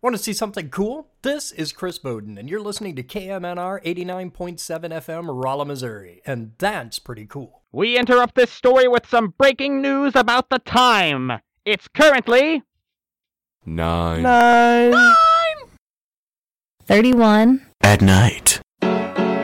Want to see something cool? This is Chris Bowden, and you're listening to KMNR 89.7 FM, Rolla, Missouri, and that's pretty cool. We interrupt this story with some breaking news about the time. It's currently 9. 9. 31. At night.